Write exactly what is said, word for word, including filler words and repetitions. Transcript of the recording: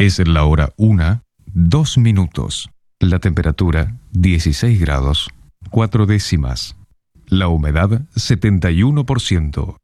Es la hora una, dos minutos. La temperatura dieciséis grados, cuatro décimas. La humedad setenta y uno por ciento.